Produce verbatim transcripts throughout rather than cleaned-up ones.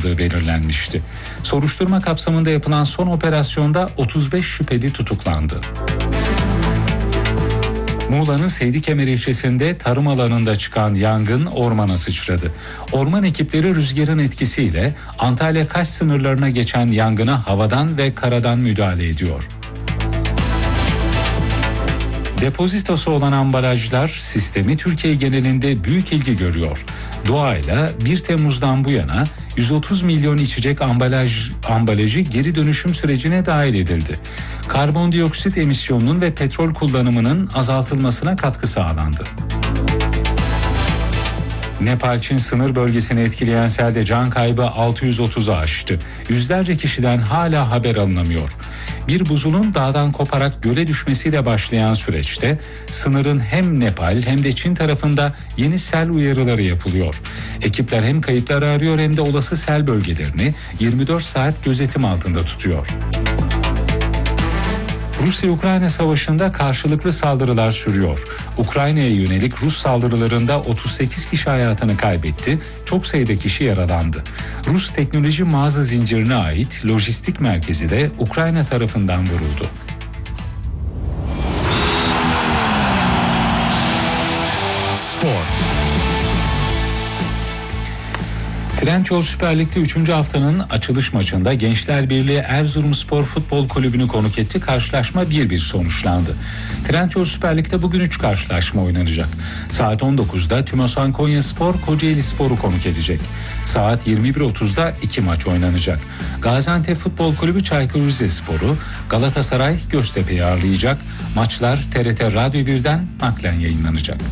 olmadığı belirlenmişti. Soruşturma kapsamında yapılan son operasyonda otuz beş şüpheli tutuklandı. Muğla'nın Seydikemer ilçesinde tarım alanında çıkan yangın ormana sıçradı. Orman ekipleri rüzgarın etkisiyle Antalya-Kaş sınırlarına geçen yangına havadan ve karadan müdahale ediyor. Depozitosu olan ambalajlar sistemi Türkiye genelinde büyük ilgi görüyor. Doğayla bir Temmuz'dan bu yana yüz otuz milyon içecek ambalaj ambalajı geri dönüşüm sürecine dahil edildi. Karbondioksit emisyonunun ve petrol kullanımının azaltılmasına katkı sağlandı. Nepal-Çin sınır bölgesini etkileyen selde can kaybı altı yüz otuzu aştı. Yüzlerce kişiden hala haber alınamıyor. Bir buzulun dağdan koparak göle düşmesiyle başlayan süreçte sınırın hem Nepal hem de Çin tarafında yeni sel uyarıları yapılıyor. Ekipler hem kayıpları arıyor hem de olası sel bölgelerini yirmi dört saat gözetim altında tutuyor. Rusya-Ukrayna savaşında karşılıklı saldırılar sürüyor. Ukrayna'ya yönelik Rus saldırılarında otuz sekiz kişi hayatını kaybetti, çok sayıda kişi yaralandı. Rus teknoloji mağaza zincirine ait lojistik merkezi de Ukrayna tarafından vuruldu. Spor. Trendyol Süper Lig'de üçüncü haftanın açılış maçında Gençler Birliği Erzurumspor Futbol Kulübü'nü konuk etti. Karşılaşma bir bir sonuçlandı. Trendyol Süper Lig'de bugün üç karşılaşma oynanacak. Saat on dokuzda Tümosan Konyaspor Kocaelispor'u konuk edecek. Saat yirmi bir otuzda iki maç oynanacak. Gaziantep Futbol Kulübü Çaykur Rizespor'u, Galatasaray Göztepe'yi ağırlayacak. Maçlar T R T Radyo birden naklen yayınlanacak.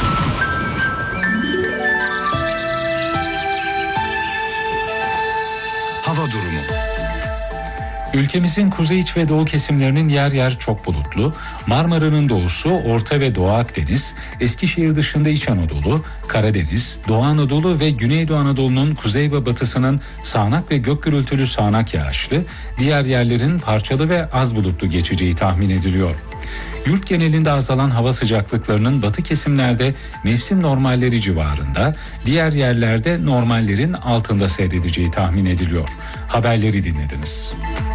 Hava durumu. Ülkemizin kuzey iç ve doğu kesimlerinin yer yer çok bulutlu, Marmara'nın doğusu, Orta ve Doğu Akdeniz, Eskişehir dışında İç Anadolu, Karadeniz, Doğu Anadolu ve Güneydoğu Anadolu'nun kuzey ve batısının sağanak ve gök gürültülü sağanak yağışlı, diğer yerlerin parçalı ve az bulutlu geçeceği tahmin ediliyor. Yurt genelinde azalan hava sıcaklıklarının batı kesimlerde mevsim normalleri civarında, diğer yerlerde normallerin altında seyredeceği tahmin ediliyor. Haberleri dinlediniz.